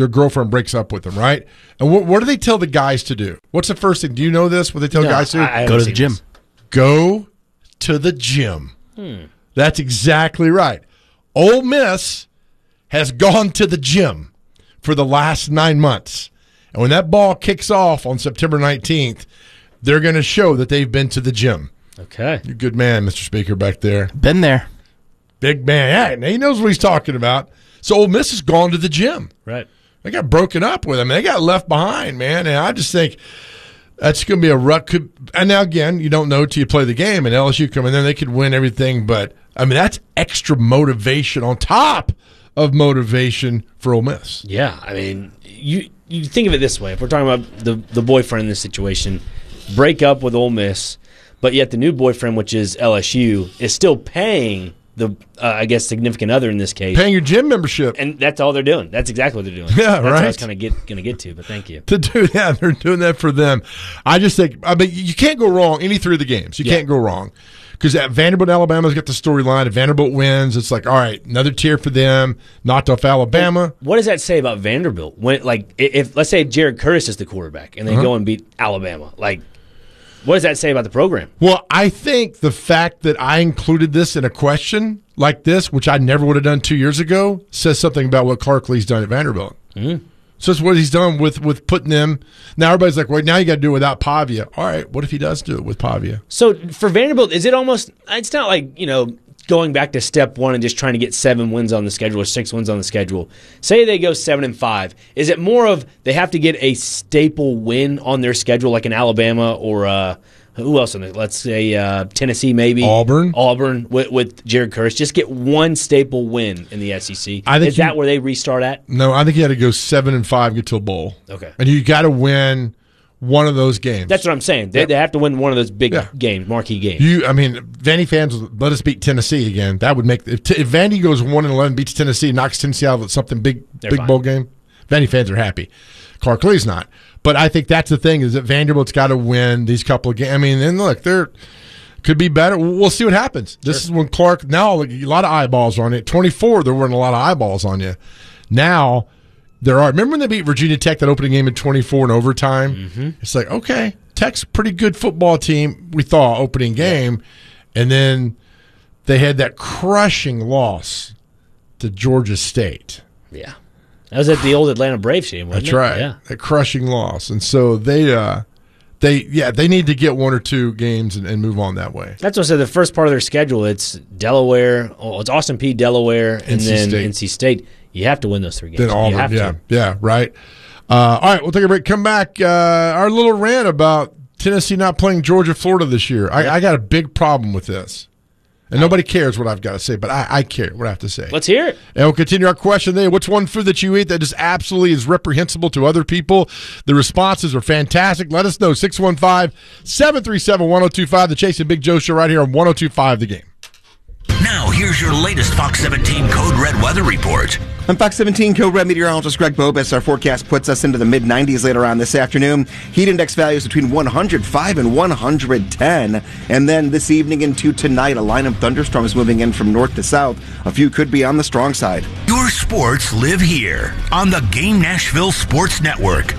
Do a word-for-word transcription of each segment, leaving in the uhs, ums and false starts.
their girlfriend breaks up with them, right? And what, what do they tell the guys to do? What's the first thing? Do you know this? What they tell no, guys to do? I, I Go to the gym. This. Go to the gym. Hmm. That's exactly right. Ole Miss has gone to the gym for the last nine months. And when that ball kicks off on September nineteenth, they're going to show that they've been to the gym. Okay. You're a good man, Mister Speaker, back there. Been there. Big man. Yeah, he knows what he's talking about. So Ole Miss has gone to the gym. Right. They got broken up with him. They got left behind, man. And I just think that's going to be a rut. Could, and now, again, you don't know till you play the game, and L S U come in there, they could win everything. But, I mean, that's extra motivation on top of motivation for Ole Miss. Yeah, I mean, you you think of it this way. If we're talking about the, the boyfriend in this situation, break up with Ole Miss, but yet the new boyfriend, which is L S U, is still paying the, uh, I guess, significant other in this case. Paying your gym membership. And that's all they're doing. That's exactly what they're doing. Yeah, that's right. what I was kind of get, going to get to, but thank you. To do that, they're doing that for them. I just think, I mean, you can't go wrong any three of the games. You Yeah. can't go wrong. Because at Vanderbilt, Alabama's got the storyline. If Vanderbilt wins, it's like, all right, another tier for them. Knocked off Alabama. What does that say about Vanderbilt? When, like, if let's say Jared Curtis is the quarterback and they Uh-huh. go and beat Alabama, like, what does that say about the program? Well, I think the fact that I included this in a question like this, which I never would have done two years ago, says something about what Clark Lee's done at Vanderbilt. Mm-hmm. So it's what he's done with, with putting them. Now everybody's like, well, now you got to do it without Pavia. All right, what if he does do it with Pavia? So for Vanderbilt, is it almost? It's not like, you know, going back to step one and just trying to get seven wins on the schedule or six wins on the schedule. Say they go seven and five. Is it more of they have to get a staple win on their schedule, like an Alabama or uh, who else? On it? Let's say uh, Tennessee, maybe Auburn. Auburn with, with Jared Curtis. Just get one staple win in the S E C. I think is that you- where they restart at? No, I think you had to go seven and five, get to a bowl. Okay. And you got to win one of those games. That's what I'm saying. They, Yep. they have to win one of those big Yeah. games, marquee games. You, I mean, Vandy fans, let us beat Tennessee again. That would make if, if Vandy goes one and eleven, beats Tennessee, knocks Tennessee out of something big, They're big fine. bowl game. Vandy fans are happy. Clark Lee's not. But I think that's the thing is that Vanderbilt's got to win these couple of games. I mean, and look, they're could be better. We'll see what happens. This Sure. is when Clark now like, a lot of eyeballs on it. twenty-four, there weren't a lot of eyeballs on you. Now there are. Remember when they beat Virginia Tech that opening game in twenty-four in overtime? Mm-hmm. It's like, okay, Tech's a pretty good football team, we thought, opening game. Yeah. And then they had that crushing loss to Georgia State. Yeah. That was at the old Atlanta Braves game, wasn't That's it? right. Yeah. A crushing loss. And so they uh they yeah, they need to get one or two games and, and move on that way. That's what I said. The first part of their schedule, it's Delaware, oh, it's Austin Peay, Delaware, and N C then State. N C State. You have to win those three games. Then you Auburn, have yeah, to. yeah, right. Uh, all right, we'll take a break. Come back. Uh, our little rant about Tennessee not playing Georgia, Florida this year. I, I got a big problem with this, and nobody cares what I've got to say, but I, I care what I have to say. Let's hear it. And we'll continue our question there. What's one food that you eat that just absolutely is reprehensible to other people? The responses are fantastic. Let us know. six one five, seven three seven, one oh two five. The Chase and Big Joe Show right here on one oh two five The Game. Now, here's your latest Fox seventeen Code Red weather report. I'm Fox seventeen Code Red meteorologist Greg Bobus. Our forecast puts us into the mid nineties later on this afternoon. Heat index values between one hundred five and one hundred ten. And then this evening into tonight, a line of thunderstorms moving in from north to south. A few could be on the strong side. Your sports live here on the Game Nashville Sports Network.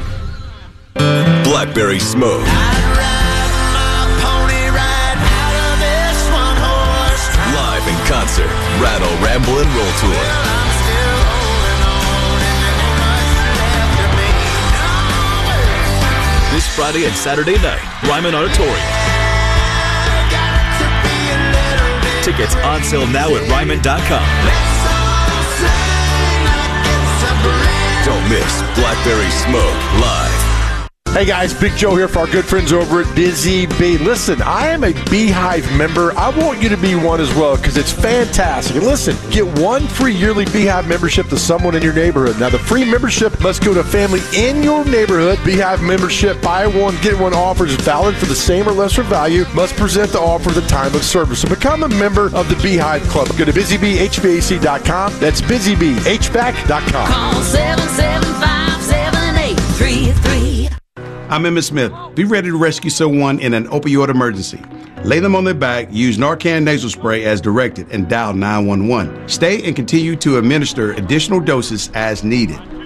Blackberry Smoke. Live in concert, Rattle, Ramble, and Roll Tour. This Friday and Saturday night, Ryman Auditorium. Tickets on sale now at Ryman dot com. Don't miss Blackberry Smoke live. Hey guys, Big Joe here for our good friends over at Busy Bee. Listen, I am a Beehive member. I want you to be one as well because it's fantastic. And listen, get one free yearly Beehive membership to someone in your neighborhood. Now, the free membership must go to a family in your neighborhood. Beehive membership, buy one, get one offer is valid for the same or lesser value. Must present the offer at the time of service. So become a member of the Beehive Club. Go to busy bee h v a c dot com. That's busy bee h v a c dot com. Call seven seven five, seven eight three three. I'm Emmett Smith. Be ready to rescue someone in an opioid emergency. Lay them on their back, use Narcan nasal spray as directed, and dial nine one one. Stay and continue to administer additional doses as needed.